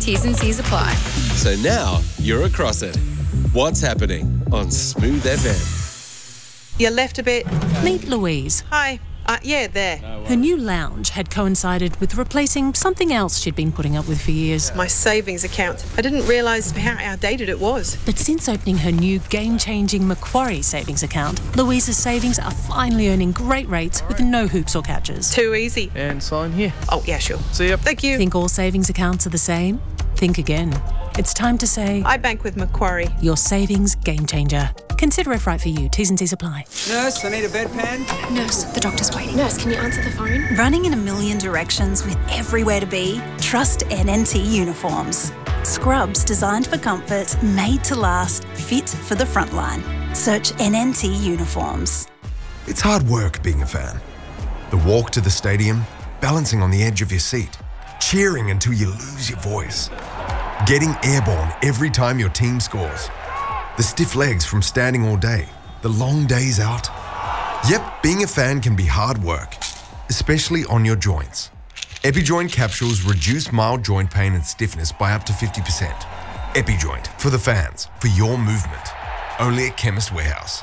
T's and C's apply. So now you're across it. What's happening on Smooth FM? You left a bit. Meet Louise. Hi. Yeah, there. Her new lounge had coincided with replacing something else she'd been putting up with for years. My savings account. I didn't realise how outdated it was. But since opening her new game-changing Macquarie savings account, Louise's savings are finally earning great rates with no hoops or catches. Too easy. And sign here. Oh, yeah, sure. See ya. Thank you. Think all savings accounts are the same? Think again. It's time to say, I bank with Macquarie. your savings game changer. Consider if right for you. T's and C's apply. Nurse, I need a bedpan. Nurse, the doctor's waiting. Nurse, can you answer the phone? Running in a million directions with everywhere to be? Trust NNT uniforms. Scrubs designed for comfort, made to last, fit for the front line. Search NNT uniforms. It's hard work being a fan. The walk to the stadium, balancing on the edge of your seat, cheering until you lose your voice, getting airborne every time your team scores, the stiff legs from standing all day, the long days out. Yep, being a fan can be hard work, especially on your joints. EpiJoint capsules reduce mild joint pain and stiffness by up to 50%. EpiJoint, for the fans, for your movement. Only at Chemist Warehouse.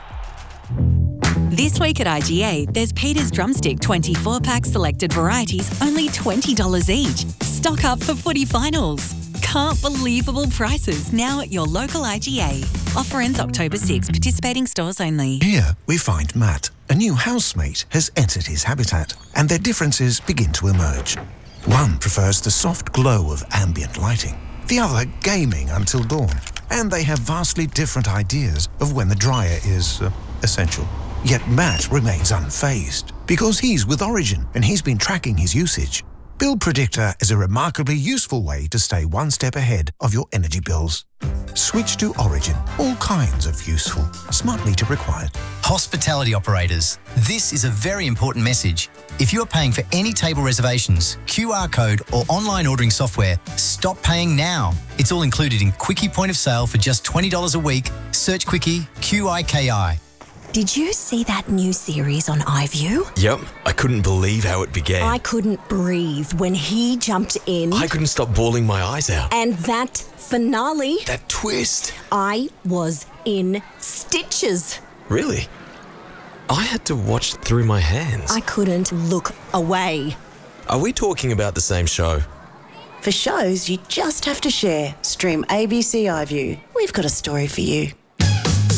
This week at IGA, there's Peter's Drumstick 24-pack selected varieties, only $20 each. Stock up for footy finals. Can't believable prices now at your local IGA. Offer ends October 6. Participating stores only. Here we find Matt. A new housemate has entered his habitat, and their differences begin to emerge. One prefers the soft glow of ambient lighting, the other gaming until dawn, and they have vastly different ideas of when the dryer is essential. Yet Matt remains unfazed because he's with Origin and he's been tracking his usage. Bill Predictor is a remarkably useful way to stay one step ahead of your energy bills. Switch to Origin. All kinds of useful. Smart meter required. Hospitality operators, this is a very important message. If you are paying for any table reservations, QR code or online ordering software, stop paying now. It's all included in Quickie Point of Sale for just $20 a week. Search Quickie, QIKI. Did you see that new series on iView? Yep, I couldn't believe how it began. I couldn't breathe when he jumped in. I couldn't stop bawling my eyes out. And that finale. That twist. I was in stitches. Really? I had to watch through my hands. I couldn't look away. Are we talking about the same show? For shows you just have to share, stream ABC iView. We've got a story for you.